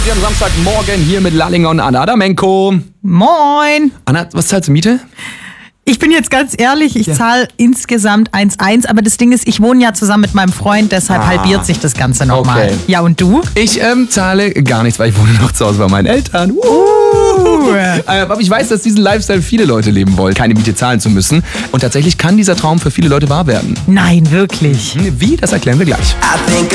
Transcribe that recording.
Wir am Samstagmorgen hier mit Lallinger und Anna Adamenko. Moin. Anna, was zahlst du Miete? Ich bin jetzt ganz ehrlich, ich zahle insgesamt 1,1, aber das Ding ist, ich wohne ja zusammen mit meinem Freund, deshalb halbiert sich das Ganze nochmal. Okay. Ja, und du? Ich zahle gar nichts, weil ich wohne noch zu Hause bei meinen Eltern. Aber ich weiß, dass diesen Lifestyle viele Leute leben wollen, keine Miete zahlen zu müssen. Und tatsächlich kann dieser Traum für viele Leute wahr werden. Nein, wirklich. Wie? Das erklären wir gleich.